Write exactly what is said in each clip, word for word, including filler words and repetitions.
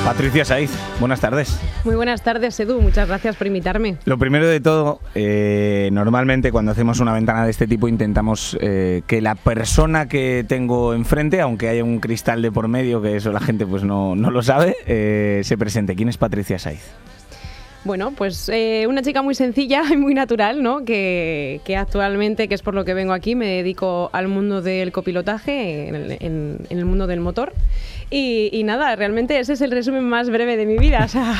Patricia Saiz, buenas tardes. Muy buenas tardes, Edu, muchas gracias por invitarme. Lo primero de todo, eh, normalmente cuando hacemos una ventana de este tipo intentamos eh, que la persona que tengo enfrente, aunque haya un cristal de por medio, que eso la gente pues no, no lo sabe, eh, se presente. ¿Quién es Patricia Saiz? Bueno, pues eh, una chica muy sencilla y muy natural, ¿no? Que, que actualmente, que es por lo que vengo aquí, me dedico al mundo del copilotaje, en, en, en el mundo del motor. Y, y nada, realmente ese es el resumen más breve de mi vida. O sea.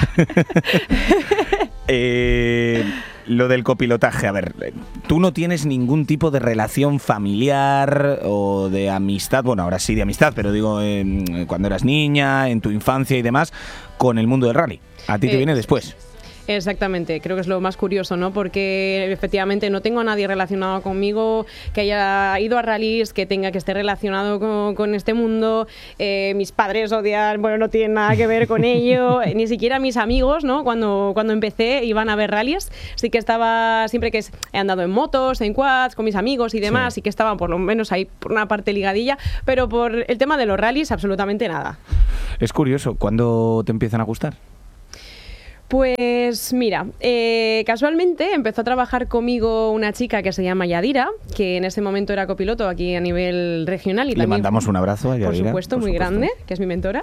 eh, lo del copilotaje, a ver, tú no tienes ningún tipo de relación familiar o de amistad, bueno, ahora sí de amistad, pero digo, eh, cuando eras niña, en tu infancia y demás, con el mundo del rally. A ti te eh, viene después. Exactamente, creo que es lo más curioso, ¿no? Porque efectivamente no tengo a nadie relacionado conmigo que haya ido a rallies, que tenga que esté relacionado con, con este mundo. Eh, mis padres odian, bueno, no tienen nada que ver con ello. Ni siquiera mis amigos, ¿no? Cuando, cuando empecé iban a ver rallies. Sí que estaba, siempre que he andado en motos, en quads, con mis amigos y demás, sí, sí que estaban por lo menos ahí por una parte ligadilla, pero por el tema de los rallies absolutamente nada. Es curioso, ¿cuándo te empiezan a gustar? Pues mira, eh, casualmente empezó a trabajar conmigo una chica que se llama Yadira, que en ese momento era copiloto aquí a nivel regional. Y Le también, mandamos un abrazo a Yadira. Por supuesto, por muy supuesto. grande, que es mi mentora.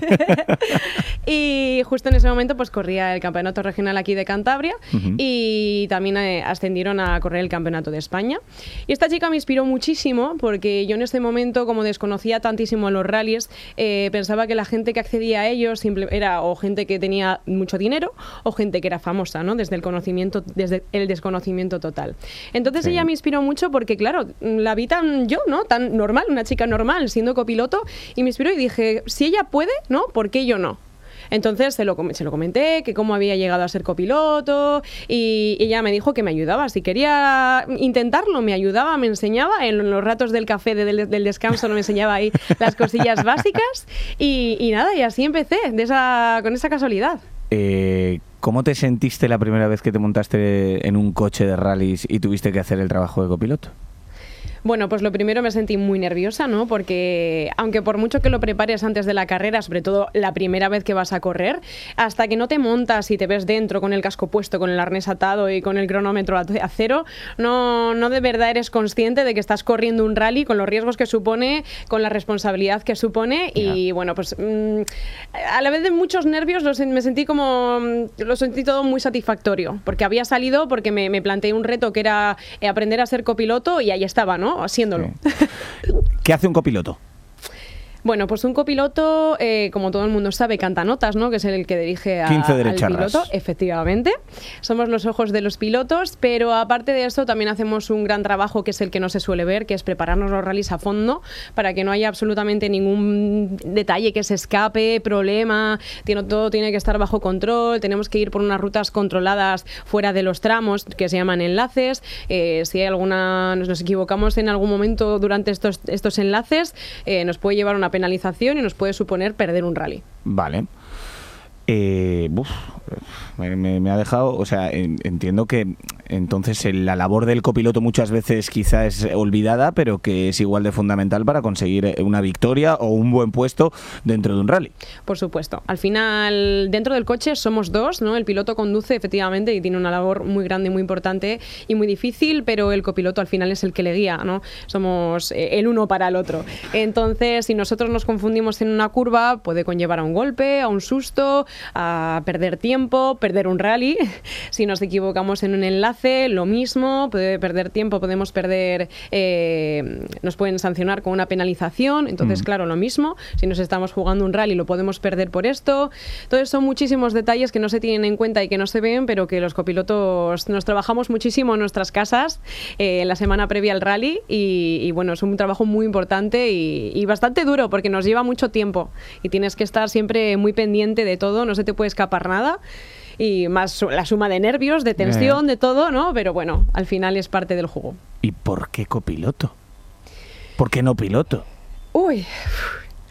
Y justo en ese momento pues corría el campeonato regional aquí de Cantabria, uh-huh. Y también eh, ascendieron a correr el campeonato de España. Y esta chica me inspiró muchísimo porque yo en ese momento, como desconocía tantísimo los rallies, eh, pensaba que la gente que accedía a ellos simple, era o gente que tenía mucho dinero o gente que era famosa, ¿no? Desde el conocimiento, desde el desconocimiento total. Entonces sí. Ella me inspiró mucho porque, claro, la vi tan yo, ¿no? Tan normal, una chica normal, siendo copiloto, y me inspiró y dije, si ella puede, ¿no? ¿Por qué yo no? Entonces se lo, se lo comenté, que cómo había llegado a ser copiloto, y ella me dijo que me ayudaba. Si quería intentarlo, me ayudaba, me enseñaba. En los ratos del café, de, del, del descanso, me enseñaba ahí las cosillas básicas. Y, y nada, y así empecé, de esa, con esa casualidad. Eh, ¿Cómo te sentiste la primera vez que te montaste en un coche de rallies y tuviste que hacer el trabajo de copiloto? Bueno, pues lo primero me sentí muy nerviosa, ¿no? Porque aunque por mucho que lo prepares antes de la carrera, sobre todo la primera vez que vas a correr, hasta que no te montas y te ves dentro con el casco puesto, con el arnés atado y con el cronómetro a cero, no, no de verdad eres consciente de que estás corriendo un rally con los riesgos que supone, con la responsabilidad que supone. Yeah. Y bueno, pues mmm, a la vez de muchos nervios lo, me sentí como, lo sentí todo muy satisfactorio, porque había salido, porque me, me planteé un reto que era aprender a ser copiloto y ahí estaba, ¿no? Haciéndolo. Sí. ¿Qué hace un copiloto? Bueno, pues un copiloto, eh, como todo el mundo sabe, canta notas, ¿no? Que es el que dirige a, quince al piloto. Efectivamente. Somos los ojos de los pilotos, pero aparte de eso también hacemos un gran trabajo que es el que no se suele ver, que es prepararnos los rallies a fondo para que no haya absolutamente ningún detalle que se escape, problema, tiene, todo tiene que estar bajo control, tenemos que ir por unas rutas controladas fuera de los tramos, que se llaman enlaces. Eh, si hay alguna, nos, nos equivocamos en algún momento durante estos, estos enlaces, eh, nos puede llevar una penalización y nos puede suponer perder un rally. Vale. Eh, uf, me, me, me ha dejado, o sea, en, entiendo que entonces la labor del copiloto muchas veces quizá es olvidada, pero que es igual de fundamental para conseguir una victoria o un buen puesto dentro de un rally. Por supuesto. Al final, dentro del coche somos dos, ¿no? El piloto conduce efectivamente y tiene una labor muy grande, muy importante y muy difícil, pero el copiloto al final es el que le guía, ¿no? Somos el uno para el otro. Entonces, si nosotros nos confundimos en una curva, puede conllevar a un golpe, a un susto, a perder tiempo, perder un rally. Si nos equivocamos en un enlace, lo mismo, puede perder tiempo, podemos perder, eh, nos pueden sancionar con una penalización. Entonces, mm. claro, lo mismo, si nos estamos jugando un rally lo podemos perder por esto. Entonces son muchísimos detalles que no se tienen en cuenta y que no se ven, pero que los copilotos nos trabajamos muchísimo en nuestras casas eh, la semana previa al rally y, y bueno, es un trabajo muy importante y, y bastante duro porque nos lleva mucho tiempo y tienes que estar siempre muy pendiente de todo, no se te puede escapar nada. Y más la suma de nervios, de tensión, de todo, ¿no? Pero bueno, al final es parte del juego. ¿Y por qué copiloto? ¿Por qué no piloto? Uy,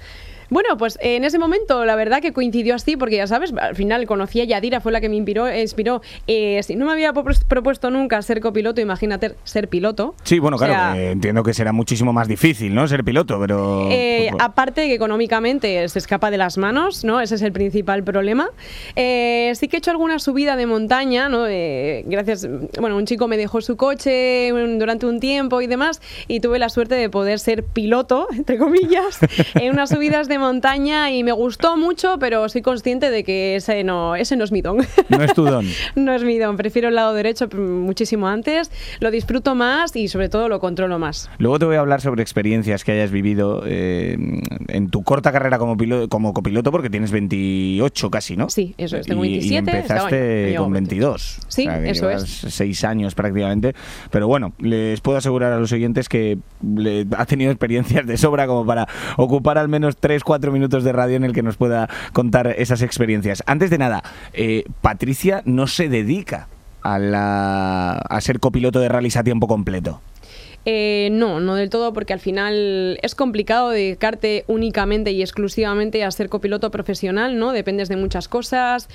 Bueno, pues en ese momento la verdad que coincidió así, porque ya sabes, al final conocí a Yadira, fue la que me inspiró. inspiró. Eh, si no me había propuesto nunca ser copiloto, imagínate ser piloto. Sí, bueno, o claro, sea, eh, entiendo que será muchísimo más difícil, ¿no? Ser piloto, pero... Eh, pues, aparte de que económicamente se escapa de las manos, ¿no? Ese es el principal problema. Eh, sí que he hecho alguna subida de montaña, ¿no? Eh, gracias, bueno, un chico me dejó su coche durante un tiempo y demás, y tuve la suerte de poder ser piloto, entre comillas, en unas subidas de montaña, y me gustó mucho, pero soy consciente de que ese no, ese no es mi don. No es tu don. No es mi don, prefiero el lado derecho muchísimo antes, lo disfruto más y sobre todo lo controlo más. Luego te voy a hablar sobre experiencias que hayas vivido eh, en tu corta carrera como, piloto, como copiloto, porque tienes veintiocho casi, ¿no? Sí, eso es, tengo y, veintisiete. Y empezaste estaba, con veintidós. Sí, o sea, que eso es. Seis años prácticamente. Pero bueno, les puedo asegurar a los oyentes que le, ha tenido experiencias de sobra como para ocupar al menos tres cuatro minutos de radio en el que nos pueda contar esas experiencias. Antes de nada, eh, Patricia no se dedica a, la, a ser copiloto de rallies a tiempo completo. Eh, no, no del todo, porque al final es complicado dedicarte únicamente y exclusivamente a ser copiloto profesional, ¿no? Dependes de muchas cosas.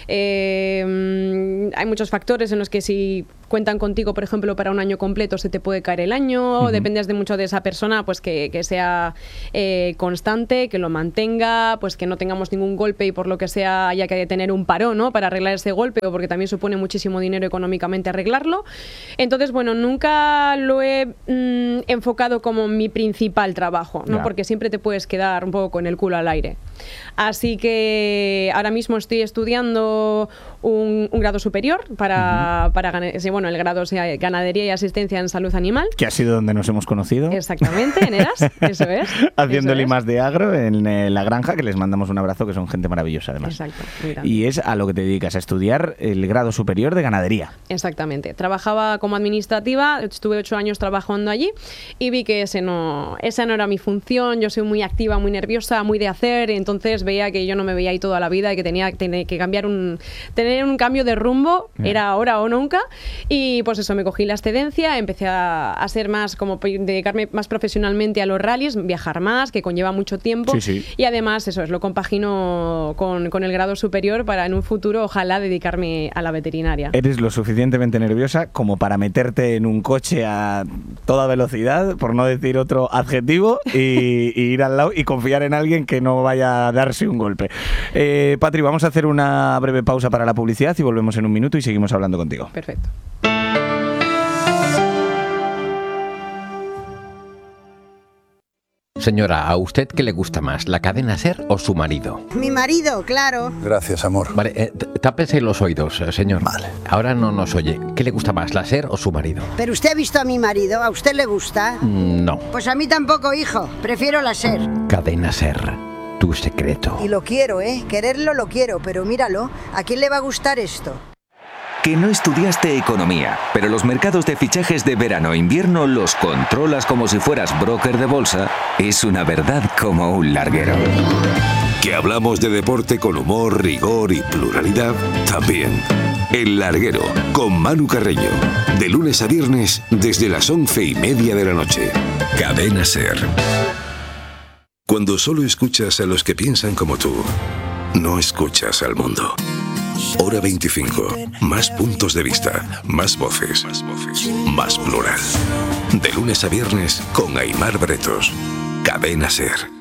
Eh, hay muchos factores en los que si cuentan contigo, por ejemplo, para un año completo, se te puede caer el año. Uh-huh. Dependes de mucho de esa persona, pues que, que sea eh, constante, que lo mantenga, pues que no tengamos ningún golpe y por lo que sea haya que tener un parón, ¿no? Para arreglar ese golpe, o porque también supone muchísimo dinero económicamente arreglarlo. Entonces, bueno, nunca lo he mm, enfocado como mi principal trabajo, ¿no? Yeah. Porque siempre te puedes quedar un poco con el culo al aire. Así que ahora mismo estoy estudiando un, un grado superior para, uh-huh. para ganar, sí, bueno, el grado sea Ganadería y Asistencia en Salud Animal. Que ha sido donde nos hemos conocido. Exactamente, en Eras, eso es. Haciendo el I más de Agro en eh, La Granja, que les mandamos un abrazo, que son gente maravillosa además. Exacto, muy grande. Y es a lo que te dedicas, a estudiar el grado superior de Ganadería. Exactamente. Trabajaba como administrativa, estuve ocho años trabajando allí y vi que ese no, esa no era mi función. Yo soy muy activa, muy nerviosa, muy de hacer, entonces veía que yo no me veía ahí toda la vida y que tenía, tenía que cambiar un, tener un cambio de rumbo, yeah. Era ahora o nunca, y pues eso, me cogí la excedencia, empecé a, a ser más, como dedicarme más profesionalmente a los rallies, viajar más, que conlleva mucho tiempo, sí, sí. Y además eso es, lo compagino con, con el grado superior para en un futuro ojalá dedicarme a la veterinaria. Eres lo suficientemente nerviosa como para meterte en un coche a toda velocidad, por no decir otro adjetivo, y, y ir al lado y confiar en alguien que no vaya a darse un golpe. Eh, Patri, vamos a hacer una breve pausa para la publicidad y volvemos en un minuto y seguimos hablando contigo. Perfecto. Señora, ¿a usted qué le gusta más, la cadena SER o su marido? Mi marido, claro. Gracias, amor. Vale, eh, tápese los oídos, señor. Vale. Ahora no nos oye. ¿Qué le gusta más, la SER o su marido? ¿Pero usted ha visto a mi marido? ¿A usted le gusta? Mm, no. Pues a mí tampoco, hijo. Prefiero la SER. Cadena SER, tu secreto. Y lo quiero, ¿eh? Quererlo lo quiero, pero míralo. ¿A quién le va a gustar esto? Que no estudiaste economía, pero los mercados de fichajes de verano-invierno los controlas como si fueras broker de bolsa, es una verdad como un larguero. Que hablamos de deporte con humor, rigor y pluralidad, también. El Larguero, con Manu Carreño. De lunes a viernes, desde las once y media de la noche. Cadena SER. Cuando solo escuchas a los que piensan como tú, no escuchas al mundo. Hora veinticinco. Más puntos de vista, más voces, más plural. De lunes a viernes con Aimar Bretos. Cadena SER.